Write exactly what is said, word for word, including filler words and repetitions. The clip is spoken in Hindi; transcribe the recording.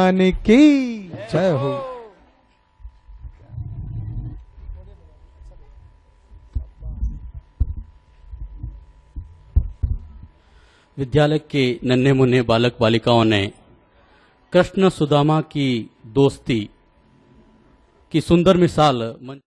भगवान की जय हो। विद्यालय के नन्हे मुन्ने बालक बालिकाओं ने कृष्ण सुदामा की दोस्ती की सुंदर मिसाल